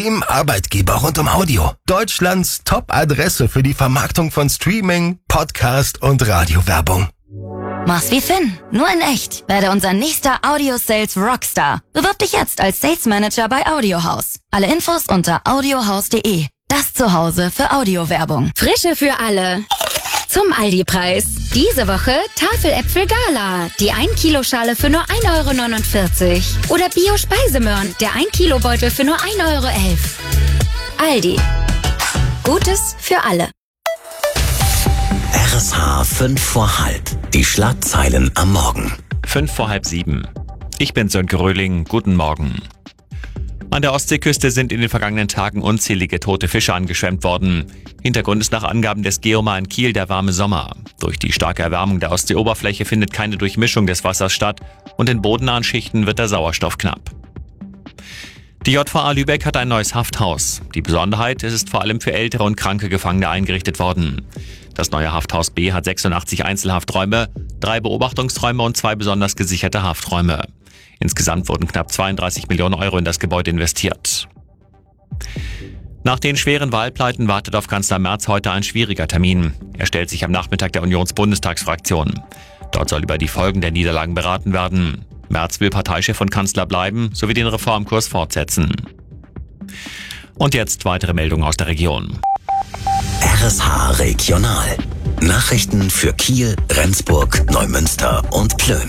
Arbeitgeber rund um Audio. Deutschlands Top-Adresse für die Vermarktung von Streaming, Podcast und Radiowerbung. Mach's wie Finn, nur in echt. Werde unser nächster Audio-Sales Rockstar. Bewirb dich jetzt als Sales Manager bei Audiohaus. Alle Infos unter audiohaus.de. Das Zuhause für Audiowerbung. Frische für alle. Zum Aldi-Preis. Diese Woche Tafeläpfel Gala. Die 1 Kilo Schale für nur 1,49 €. Oder Bio-Speisemöhren. Der 1 Kilo Beutel für nur 1,11 €. Aldi. Gutes für alle. RSH 5 vor halb. Die Schlagzeilen am Morgen. 5 vor halb 7. Ich bin Sönke Röhling. Guten Morgen. An der Ostseeküste sind in den vergangenen Tagen unzählige tote Fische angeschwemmt worden. Hintergrund ist nach Angaben des Geomar in Kiel der warme Sommer. Durch die starke Erwärmung der Ostseeoberfläche findet keine Durchmischung des Wassers statt und in bodennahen Schichten wird der Sauerstoff knapp. Die JVA Lübeck hat ein neues Hafthaus. Die Besonderheit, es ist vor allem für ältere und kranke Gefangene eingerichtet worden. Das neue Hafthaus B hat 86 Einzelhafträume, 3 Beobachtungsräume und 2 besonders gesicherte Hafträume. Insgesamt wurden knapp 32 Millionen € in das Gebäude investiert. Nach den schweren Wahlpleiten wartet auf Kanzler Merz heute ein schwieriger Termin. Er stellt sich am Nachmittag der Unionsbundestagsfraktion. Dort soll über die Folgen der Niederlagen beraten werden. Merz will Parteichef und Kanzler bleiben, sowie den Reformkurs fortsetzen. Und jetzt weitere Meldungen aus der Region. RSH Regional. Nachrichten für Kiel, Rendsburg, Neumünster und Plön.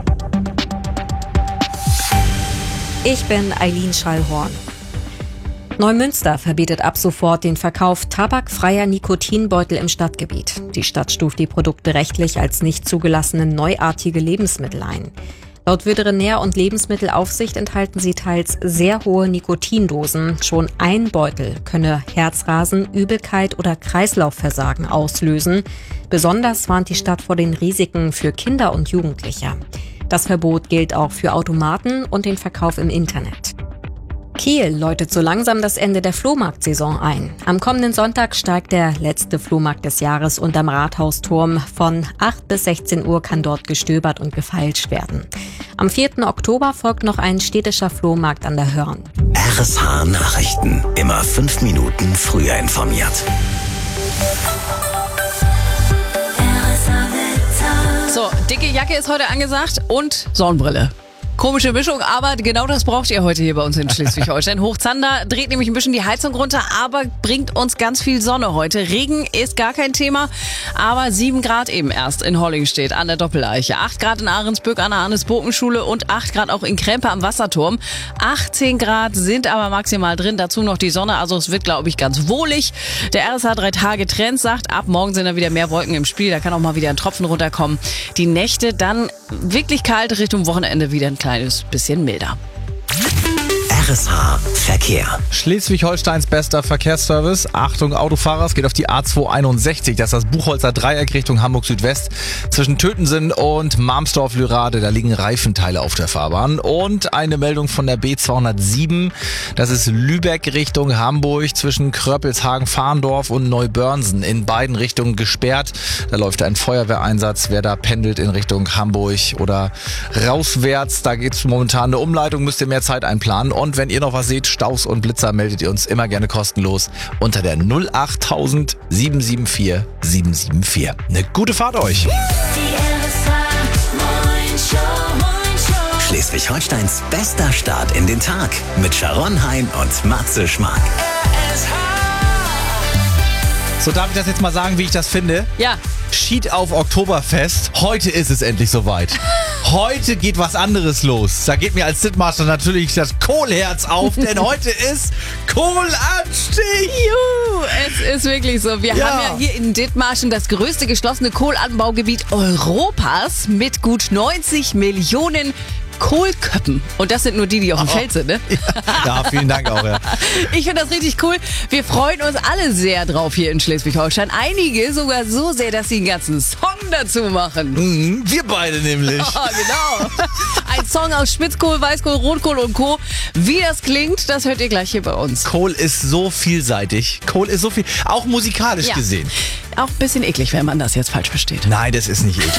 Ich bin Eileen Schallhorn. Neumünster verbietet ab sofort den Verkauf tabakfreier Nikotinbeutel im Stadtgebiet. Die Stadt stuft die Produkte rechtlich als nicht zugelassene neuartige Lebensmittel ein. Laut Veterinär- und Lebensmittelaufsicht enthalten sie teils sehr hohe Nikotindosen. Schon ein Beutel könne Herzrasen, Übelkeit oder Kreislaufversagen auslösen. Besonders warnt die Stadt vor den Risiken für Kinder und Jugendliche. Das Verbot gilt auch für Automaten und den Verkauf im Internet. Kiel läutet so langsam das Ende der Flohmarktsaison ein. Am kommenden Sonntag steigt der letzte Flohmarkt des Jahres unterm Rathausturm. Von 8 bis 16 Uhr kann dort gestöbert und gefeilscht werden. Am 4. Oktober folgt noch ein städtischer Flohmarkt an der Hörn. RSH Nachrichten. Immer 5 Minuten früher informiert. So, dicke Jacke ist heute angesagt und Sonnenbrille. Komische Mischung, aber genau das braucht ihr heute hier bei uns in Schleswig-Holstein. Hochzander dreht nämlich ein bisschen die Heizung runter, aber bringt uns ganz viel Sonne heute. Regen ist gar kein Thema, aber 7 Grad eben erst in Hollingstedt an der Doppeleiche. 8 Grad in Ahrensbück an der Hannes-Boken-Schule und 8 Grad auch in Krempe am Wasserturm. 18 Grad sind aber maximal drin, dazu noch die Sonne, also es wird, glaube ich, ganz wohlig. Der RSH 3-Tage-Trend sagt, ab morgen sind da wieder mehr Wolken im Spiel, da kann auch mal wieder ein Tropfen runterkommen. Die Nächte dann wirklich kalt, Richtung Wochenende wieder ein kleines bisschen milder. RSH Verkehr. Schleswig-Holsteins bester Verkehrsservice. Achtung, Autofahrer, es geht auf die A261. Das ist das Buchholzer Dreieck Richtung Hamburg Südwest. Zwischen Tötensen und Marmsdorf-Lürade, da liegen Reifenteile auf der Fahrbahn. Und eine Meldung von der B207. Das ist Lübeck Richtung Hamburg zwischen Kröppelshagen-Fahndorf und Neubörnsen. In beiden Richtungen gesperrt. Da läuft ein Feuerwehreinsatz. Wer da pendelt in Richtung Hamburg oder rauswärts, da geht's momentan eine Umleitung, müsst ihr mehr Zeit einplanen. Und wenn ihr noch was seht, Staus und Blitzer, meldet ihr uns immer gerne kostenlos unter der 08000 774 774. Eine gute Fahrt euch! Schleswig-Holsteins bester Start in den Tag mit Sharon Hein und Matze Schmark. So, darf ich das jetzt mal sagen, wie ich das finde? Ja. Schied auf Oktoberfest. Heute ist es endlich soweit. Heute geht was anderes los. Da geht mir als Dithmarscher natürlich das Kohlherz auf, denn heute ist Kohlanstieg. Juhu, es ist wirklich so. Wir haben ja hier in Dithmarschen das größte geschlossene Kohlanbaugebiet Europas mit gut 90 Millionen Kohlköppen. Und das sind nur die auf dem Feld sind, ne? Ja, vielen Dank auch, ja. Ich finde das richtig cool. Wir freuen uns alle sehr drauf hier in Schleswig-Holstein. Einige sogar so sehr, dass sie einen ganzen Song dazu machen. Wir beide nämlich. Oh, genau. Ein Song aus Spitzkohl, Weißkohl, Rotkohl und Co. Wie das klingt, das hört ihr gleich hier bei uns. Kohl ist so vielseitig. Kohl ist so viel, auch musikalisch gesehen. Auch ein bisschen eklig, wenn man das jetzt falsch versteht. Nein, das ist nicht eklig.